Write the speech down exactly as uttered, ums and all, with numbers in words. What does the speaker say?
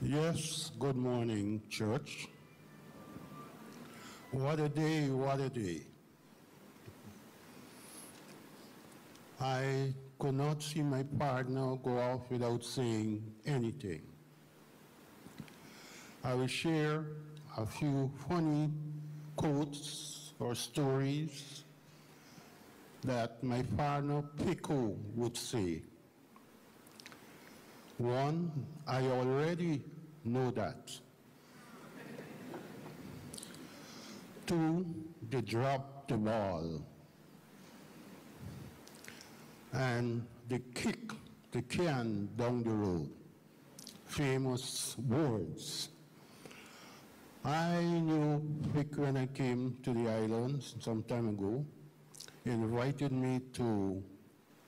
Yes, good morning, church. What a day, what a day. I could not see my partner go off without saying anything. I will share a few funny quotes or stories that my partner Pico would say. One, I already know that. Two, they dropped the ball. And they kick the can down the road. Famous words. I knew Vic when I came to the islands some time ago. He invited me to